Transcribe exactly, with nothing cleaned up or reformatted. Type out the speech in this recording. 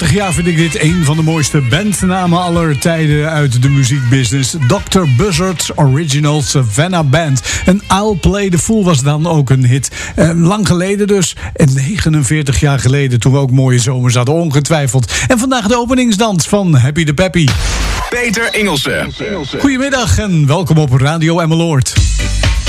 veertig jaar vind ik dit een van de mooiste bandnamen aller tijden uit de muziekbusiness. dokter Buzzard's Original Savannah Band. En I'll Play the Fool was dan ook een hit. Eh, lang geleden dus. En negenenveertig jaar geleden toen we ook mooie zomers hadden, ongetwijfeld. En vandaag de openingsdans van Happy the Peppy. Peter Engelse. Goedemiddag en welkom op Radio Emmeloord.